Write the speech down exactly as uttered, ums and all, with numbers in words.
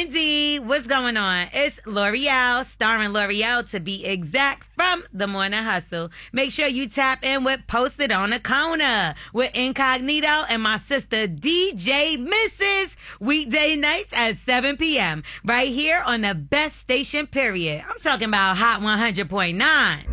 indeed. What's going on? It's L'Oreal, starring L'Oreal to be exact, from The Morning Hustle. Make sure you tap in with Posted on the Corner with Incognito and my sister D J Missus weekday nights at seven p.m. right here on the best station, period. I'm talking about Hot one hundred point nine.